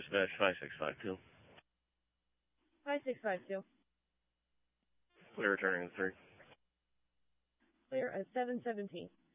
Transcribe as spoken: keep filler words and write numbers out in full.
dispatch five six five two. five six five two. Clear returning the three. Clear at seven seventeen.